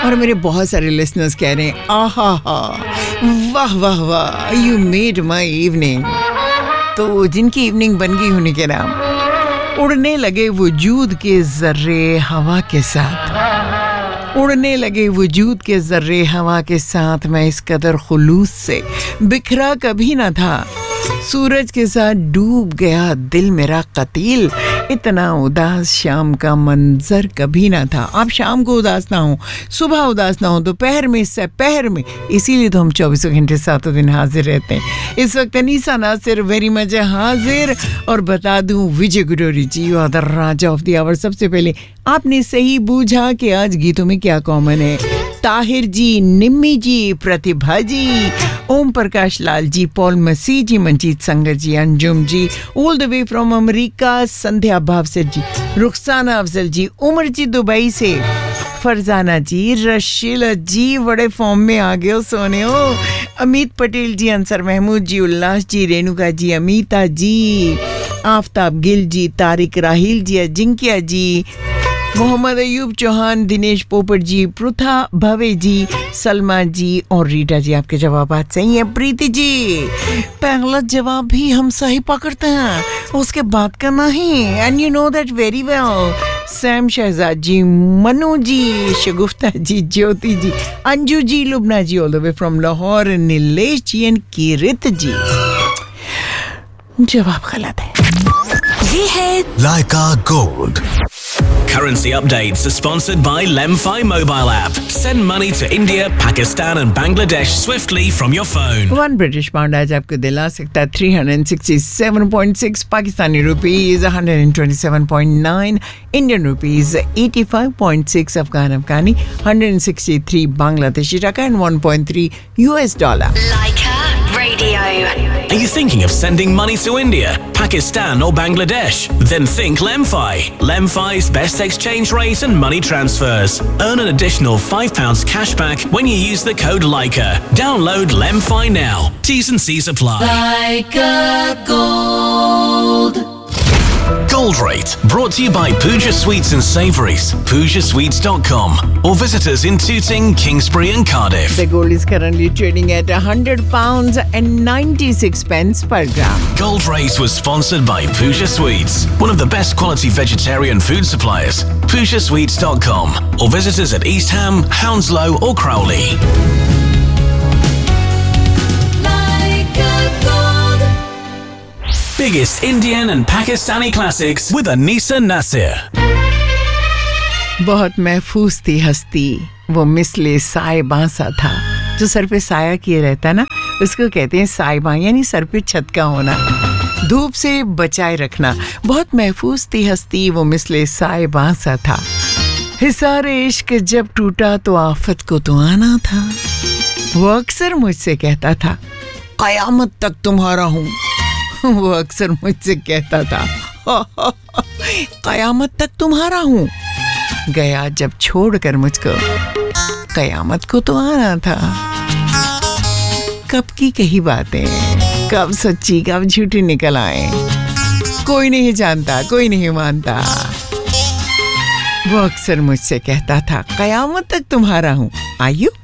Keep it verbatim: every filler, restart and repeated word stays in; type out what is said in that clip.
और मेरे बहुत सारे लिसनर्स कह रहे हैं आहा हा, वाह वाह वाह, यू मेड माई इवनिंग। तो जिनकी इवनिंग बन गई होने के नाम, उड़ने लगे वजूद के जर्रे हवा के साथ, उड़ने लगे वजूद के जर्रे हवा के साथ, मैं इस कदर खुलूस से बिखरा कभी ना था, सूरज के साथ डूब गया दिल मेरा कतील, इतना उदास शाम का मंजर कभी ना था। आप शाम को उदास ना हो, सुबह उदास ना हो, दोपहर में, सपहर में, इसीलिए तो हम चौबीसों घंटे सातों दिन हाजिर रहते हैं। इस वक्त अनीसा नासिर वेरी मच हाजिर, और बता दूं विजय गुडोरी जी you are the Raja of the our. सबसे पहले आपने सही बूझा कि आज गीतों में क्या कॉमन है। ताहिर जी, निम्मी जी, प्रतिभा जी, Om Prakash Lal ji, Paul Masih ji, Manjeet Sengar ji, Anjum ji, all the way from America, Sandhya Bhavsar ji, Rukhsana Afzal ji, Umar ji Dubai से, फरजाना जी, रशीला जी, बड़े फॉर्म में आ गए हो सोने हो, अमित पटेल जी, अंसर महमूद जी, उल्लास जी, रेणुका जी, अमिता जी, आफ्ताब गिल जी, तारिक राहिल जी, अजिंक्या जी, मोहम्मद अयूब चौहान, दिनेश पोपट जी, पृथा भवे जी, सलमा जी और रीटा जी। आपके जवाब सही है। प्रीति जी, पहला जवाब भी हम सही पकड़ते हैं, उसके बाद का नहीं, and you know that very well. Sam Shahzad ji, Manu ji, Shagufta ji, Jyoti ji, Anju ji, Lubna ji, all the way from Lahore, Nilesh ji and किरित जी। जवाब गलत है। ये है Leica Gold. Currency updates are sponsored by Lemfi mobile app. Send money to India, Pakistan and Bangladesh swiftly from your phone. One British pound आज आपको दिला सकता है three hundred sixty-seven point six Pakistani rupees, one hundred twenty-seven point nine Indian rupees, eighty-five point six Afghan अफगानी, one hundred sixty-three Bangladeshi टका and one point three U S dollar. Leica Radio. Are you thinking of sending money to India, Pakistan or Bangladesh? Then think Lemfi. Lemfi's best exchange rate and money transfers. Earn an additional five pounds cash back when you use the code Leica. Download Lemfi now. T's and C's apply. Leica Gold. Gold Rate, brought to you by Pooja Sweets and Savouries, pooja sweets dot com, or visit us in Tooting, Kingsbury and Cardiff. The gold is currently trading at one hundred pounds and ninety-six pence per gram. Gold Rate was sponsored by Pooja Sweets, one of the best quality vegetarian food suppliers, pooja sweets dot com, or visit us at East Ham, Hounslow or Crowley. Biggest Indian and Pakistani classics with Anisa Nasir. बहुत महफूज थी हस्ती, वो मिसले साइबा सा था। जो sir पे साया किए रहता ना, उसको कहते हैं साइबा, यानी सर पे छत का होना, धूप से बचाए रखना। बहुत महफूज थी हस्ती, वो मिसले साइबा सा था। हिसारे इश्क जब टूटा तो आफत को तो आना था। वो अक्सर मुझसे कहता था कयामत तक तुम्हारा हूँ। वो अक्सर मुझसे कहता था कयामत तक तुम्हारा हूँ। गया जब छोड़कर मुझको, कयामत को तो आना था। कब की कही बातें, कब सच्ची कब झूठी निकल आए, कोई नहीं जानता, कोई नहीं मानता। वो अक्सर मुझसे कहता था कयामत तक तुम्हारा हूँ। आयु